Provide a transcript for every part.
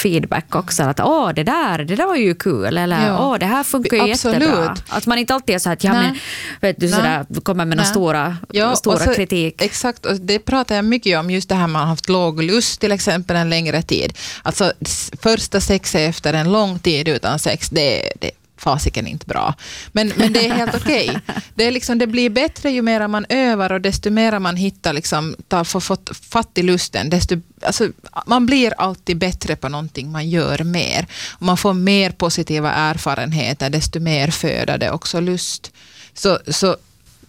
feedback också. Att det där var ju kul. Eller det här funkar ju jättebra. Att man inte alltid är så att men, vet du, sådär, kommer med några stora kritik. Exakt, och det pratar jag mycket om. Just det här man har haft låg lust till exempel en längre tid. Alltså första sex efter en lång tid utan sex, det fasiken inte bra. Men det är helt okej. Det är liksom, det blir bättre ju mer man övar och desto mer man hittar liksom, får fatt i lusten, alltså, man blir alltid bättre på någonting man gör mer. Och man får mer positiva erfarenheter, desto mer föder det också lust. Så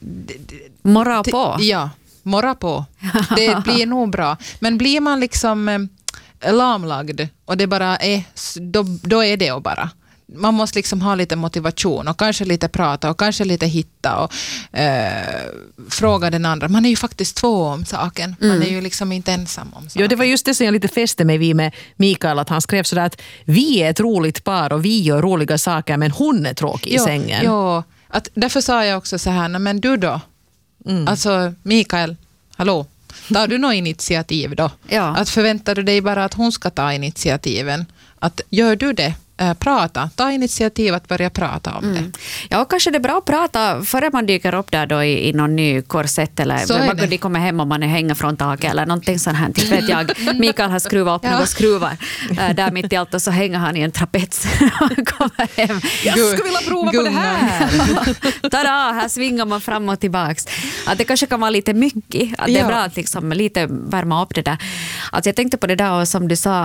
morra på. Ja, morra på. Det blir nog bra. Men blir man liksom lamlagd och det bara är, då är det och bara. Man måste liksom ha lite motivation och kanske lite prata och kanske lite hitta och fråga den andra. Man är ju faktiskt två om saken. Man är ju liksom inte ensam om saken. Ja, det var just det som jag lite fäste mig vid med Mikael, att han skrev sådär att vi är ett roligt par och vi gör roliga saker men hon är tråkig i sängen. Ja, därför sa jag också så här, men du då? Alltså Mikael, hallå? Tar du något initiativ då? Ja. Att förväntar du dig bara att hon ska ta initiativen? Att gör du det? Ta initiativ att börja prata om det. Ja, kanske det är bra att prata före man dyker upp där då i någon ny korsett eller de kommer hem och man hänger från taket eller någonting sånt här. Typ vet jag, Mikael har skruvat upp några skruvar där mitt i allt och så hänger han i en trapets och kommer hem. Jag skulle vilja prova på det här. Tada, här svingar man fram och tillbaks. Att det kanske kan vara lite mycket. Att det är bra att liksom lite värma upp det där. Att jag tänkte på det där och som du sa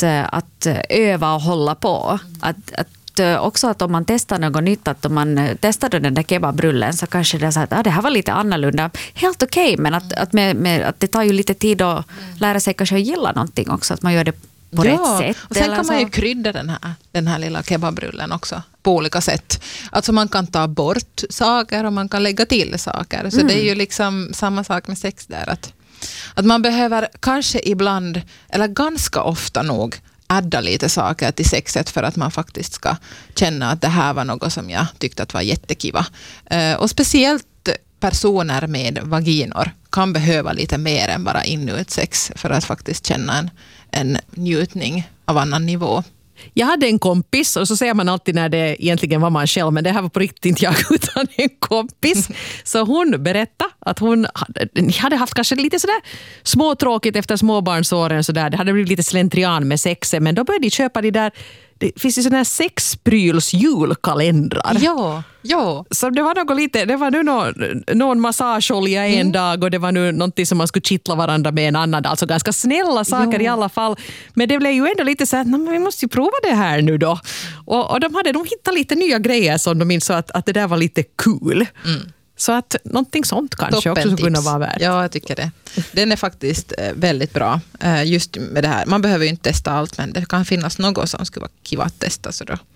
att öva och hålla på. Att också att om man testar något nytt, att om man testade den där kebabbrullen så kanske det är så att det här var lite annorlunda. Helt okej, men att det tar ju lite tid att lära sig kanske att gilla någonting också, att man gör det på rätt sätt. Och sen kan man ju krydda den här lilla kebabbrullen också på olika sätt. Alltså man kan ta bort saker och man kan lägga till saker. Så det är ju liksom samma sak med sex där. Att man behöver kanske ibland, eller ganska ofta nog, adda lite saker till sexet för att man faktiskt ska känna att det här var något som jag tyckte att var jättekiva. Och speciellt personer med vaginor kan behöva lite mer än bara inut sex för att faktiskt känna en njutning av annan nivå. Jag hade en kompis, och så säger man alltid när det egentligen var man själv, men det här var på riktigt inte jag utan en kompis. Så hon berättade att hon hade haft kanske lite sådär småtråkigt efter småbarnsåren. Sådär. Det hade blivit lite slentrian med sexet, men då började de köpa det finns ju sådana här sexpryls julkalendrar. Ja. Så det var något lite, det var nu någon massageolja en dag och det var nu någonting som man skulle kittla varandra med en annan dag. Alltså ganska snälla saker i alla fall. Men det blev ju ändå lite så att vi måste ju prova det här nu då. Och de hittat lite nya grejer som de insåg att det där var lite kul. Så att någonting sånt kanske också skulle kunna vara värt. Ja, jag tycker det. Den är faktiskt väldigt bra. Just med det här. Man behöver ju inte testa allt, men det kan finnas något som skulle vara kiva att testa. Så då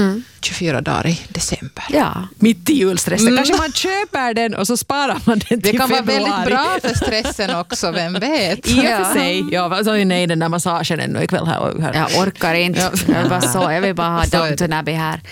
24 dagar i december. Ja. Mitt i julstressen. Kanske man köper den och så sparar man den till det kan februari. vara väldigt bra för stressen också, vem vet? I och för sig. Ja, så nej, den där massagen ännu ikväll här. Jag orkar inte. Jag vill bara ha Downton Abbey här.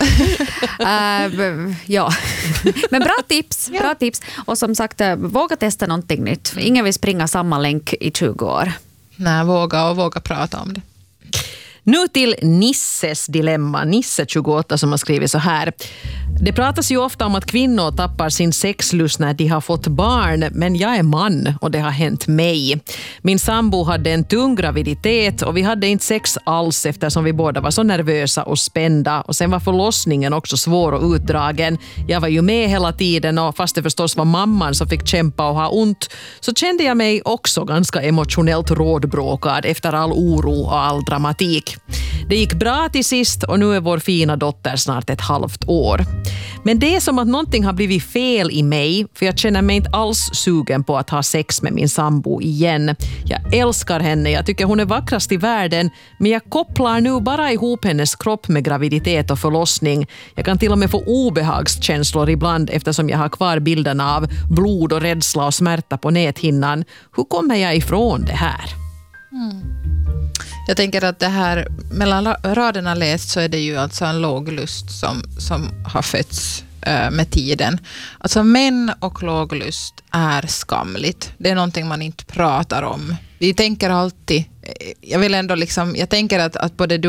Ja. Men bra tips. Bra tips. Och som sagt, våga testa någonting nytt. Ingen vill springa samma länk i 20 år. Nej, våga prata om det. Nu till Nisses dilemma. Nisse 28 som har skrivit så här. Det pratas ju ofta om att kvinnor tappar sin sexlust när de har fått barn, men jag är man och det har hänt mig. Min sambo hade en tung graviditet och vi hade inte sex alls eftersom vi båda var så nervösa och spända, och sen var förlossningen också svår och utdragen. Jag var ju med hela tiden och fast det förstås var mamman som fick kämpa och ha ont, så kände jag mig också ganska emotionellt rådbråkad efter all oro och all dramatik. Det gick bra till sist och nu är vår fina dotter snart 1,5 år. Men det är som att någonting har blivit fel i mig, för jag känner mig inte alls sugen på att ha sex med min sambo igen. Jag älskar henne, jag tycker hon är vackrast i världen, men jag kopplar nu bara ihop hennes kropp med graviditet och förlossning. Jag kan till och med få obehagskänslor ibland eftersom jag har kvar bilderna av blod och rädsla och smärta på näthinnan. Hur kommer jag ifrån det här? Jag tänker att det här, mellan raderna läst så är det ju alltså en låg lust som har fötts med tiden. Alltså män och låg lust är skamligt. Det är någonting man inte pratar om. Vi tänker alltid, jag tänker att både du